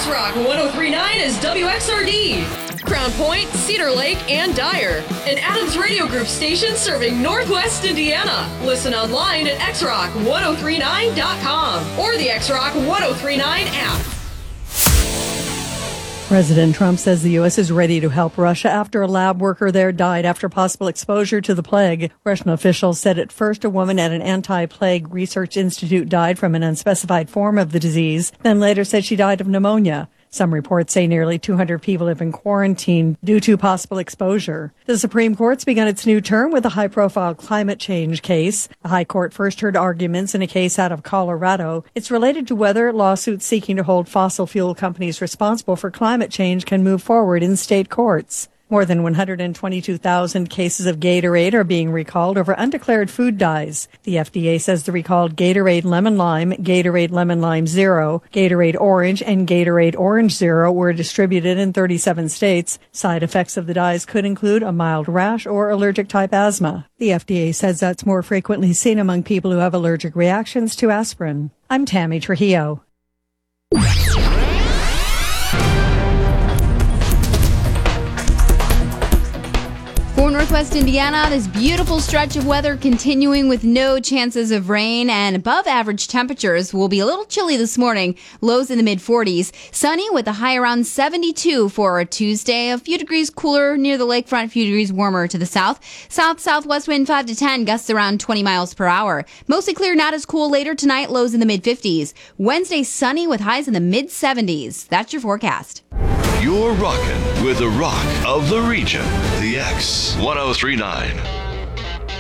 X-Rock 103.9 is WXRD. Crown Point, Cedar Lake, and Dyer. An Adams Radio Group station serving Northwest Indiana. Listen online at xrock1039.com or the X-Rock 1039 app. President Trump says the U.S. is ready to help Russia after a lab worker there died after possible exposure to the plague. Russian officials said at first a woman at an anti-plague research institute died from an unspecified form of the disease, then later said she died of pneumonia. Some reports say nearly 200 people have been quarantined due to possible exposure. The Supreme Court's begun its new term with a high-profile climate change case. The High Court first heard arguments in a case out of Colorado. It's related to whether lawsuits seeking to hold fossil fuel companies responsible for climate change can move forward in state courts. More than 122,000 cases of Gatorade are being recalled over undeclared food dyes. The FDA says the recalled Gatorade Lemon Lime, Gatorade Lemon Lime Zero, Gatorade Orange, and Gatorade Orange Zero were distributed in 37 states. Side effects of the dyes could include a mild rash or allergic-type asthma. The FDA says that's more frequently seen among people who have allergic reactions to aspirin. I'm Tammy Trujillo. For Northwest Indiana, this beautiful stretch of weather continuing with no chances of rain and above average temperatures. Will be a little chilly this morning, lows in the mid-40s. Sunny with a high around 72 for a Tuesday. A few degrees cooler near the lakefront, a few degrees warmer to the south. South-southwest wind 5 to 10, gusts around 20 miles per hour. Mostly clear, not as cool later tonight, lows in the mid-50s. Wednesday sunny with highs in the mid-70s. That's your forecast. You're rocking with the rock of the region, the X 1039.